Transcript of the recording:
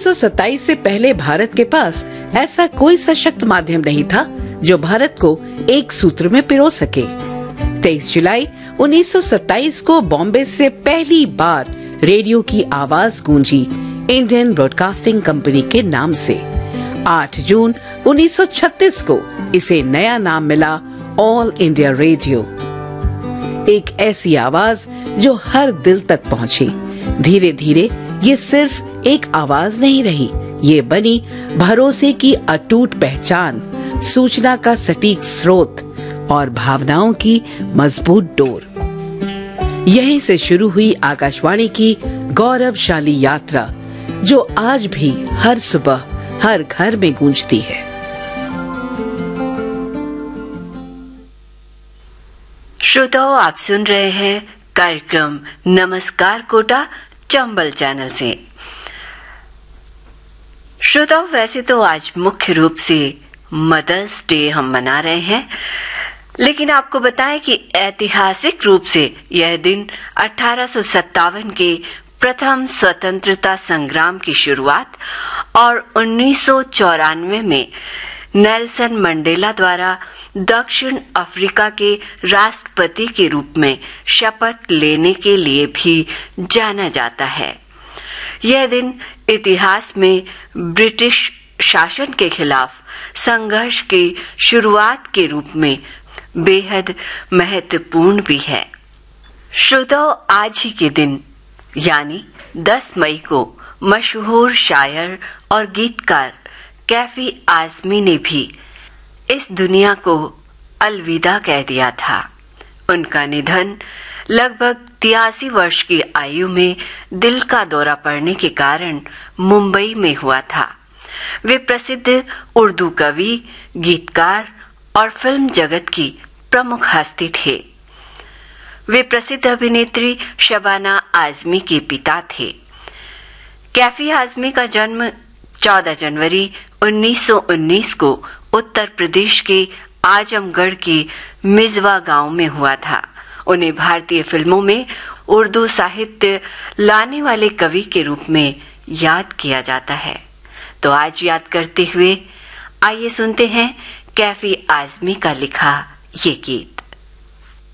1927 से पहले भारत के पास ऐसा कोई सशक्त माध्यम नहीं था जो भारत को एक सूत्र में पिरो सके। 23 जुलाई 1927 को बॉम्बे से पहली बार रेडियो की आवाज गूंजी इंडियन ब्रॉडकास्टिंग कंपनी के नाम से। 8 जून 1936 को इसे नया नाम मिला ऑल इंडिया रेडियो। एक ऐसी आवाज जो हर दिल तक पहुंची। धीरे धीरे ये सिर्फ एक आवाज नहीं रही, ये बनी भरोसे की अटूट पहचान, सूचना का सटीक स्रोत और भावनाओं की मजबूत डोर। यहीं से शुरू हुई आकाशवाणी की गौरवशाली यात्रा, जो आज भी हर सुबह हर घर में गूंजती है। श्रोताओ, आप सुन रहे हैं कार्यक्रम नमस्कार कोटा चंबल चैनल से। श्रोताओ, वैसे तो आज मुख्य रूप से मदर्स डे हम मना रहे हैं, लेकिन आपको बताएं कि ऐतिहासिक रूप से यह दिन 1857 के प्रथम स्वतंत्रता संग्राम की शुरुआत और 1994 में नेल्सन मंडेला द्वारा दक्षिण अफ्रीका के राष्ट्रपति के रूप में शपथ लेने के लिए भी जाना जाता है। यह दिन इतिहास में ब्रिटिश शासन के खिलाफ संघर्ष की शुरुआत के रूप में बेहद महत्वपूर्ण भी है। श्रोताओ, आज ही के दिन यानी 10 मई को मशहूर शायर और गीतकार कैफी आज़मी ने भी इस दुनिया को अलविदा कह दिया था। उनका निधन लगभग 83 वर्ष की आयु में दिल का दौरा पड़ने के कारण मुंबई में हुआ था। वे प्रसिद्ध उर्दू कवि, गीतकार और फिल्म जगत की प्रमुख हस्ती थे। वे प्रसिद्ध अभिनेत्री शबाना आज़मी के पिता थे। कैफी आज़मी का जन्म 14 जनवरी 1919 को उत्तर प्रदेश के आजमगढ़ के मिजवा गांव में हुआ था। उन्हें भारतीय फिल्मों में उर्दू साहित्य लाने वाले कवि के रूप में याद किया जाता है। तो आज याद करते हुए आइए सुनते हैं कैफी आज़मी का लिखा ये गीत।